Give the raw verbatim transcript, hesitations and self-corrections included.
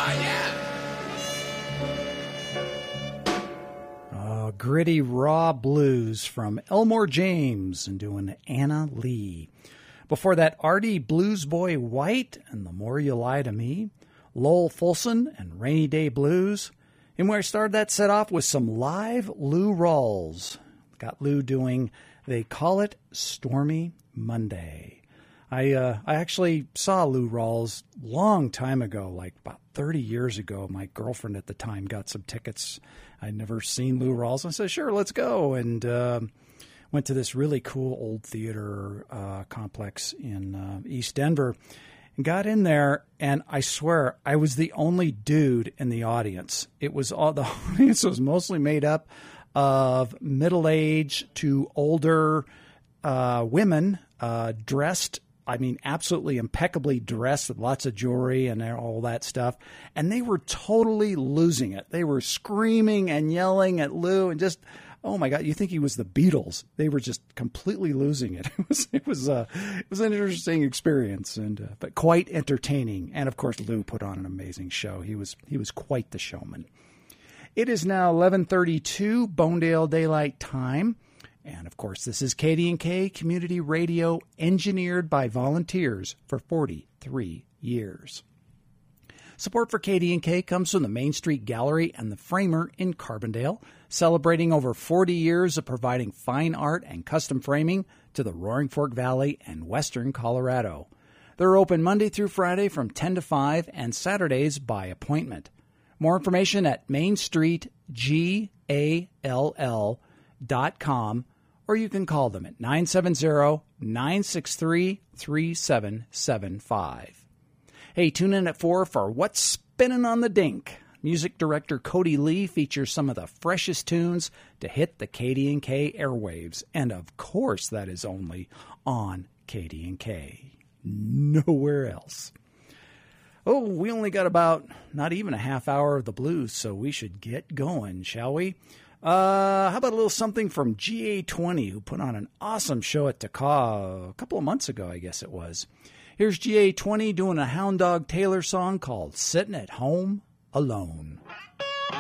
Uh, gritty, raw blues from Elmore James and doing Anna Lee. Before that, Artie Blues Boy White and The More You Lie to Me. Lowell Fulson and Rainy Day Blues. And where I started that set off with some live Lou Rawls. Got Lou doing They Call It Stormy Monday. I uh, I actually saw Lou Rawls long time ago, like about thirty years ago. My girlfriend at the time got some tickets. I'd never seen Lou Rawls. I said, sure, let's go. And uh, went to this really cool old theater uh, complex in uh, East Denver. And got in there, and I swear I was the only dude in the audience. It was all the audience was mostly made up of middle-aged to older uh, women uh, dressed. I mean, absolutely impeccably dressed with lots of jewelry and all that stuff. And they were totally losing it. They were screaming and yelling at Lou and just, oh my God, you think he was the Beatles. They were just completely losing it. It was it was, uh, it was an interesting experience, and uh, but quite entertaining. And of course, Lou put on an amazing show. He was he was quite the showman. It is now eleven thirty-two Bonedale Daylight Time. And, of course, this is K D and K Community Radio, engineered by volunteers for forty-three years. Support for K D and K comes from the Main Street Gallery and the Framer in Carbondale, celebrating over forty years of providing fine art and custom framing to the Roaring Fork Valley and western Colorado. They're open Monday through Friday from ten to five and Saturdays by appointment. More information at main street gall dot com, or you can call them at nine seven zero, nine six three, three seven seven five. Hey, tune in at four for What's Spinning on the Dink. Music director Cody Lee features some of the freshest tunes to hit the K D and K airwaves. And of course, that is only on K D and K. Nowhere else. Oh, we only got about not even a half hour of the blues, so we should get going, shall we? Uh, how about a little something from G A twenty, who put on an awesome show at Taka a couple of months ago, I guess it was. Here's G A twenty doing a Hound Dog Taylor song called Sitting at Home Alone.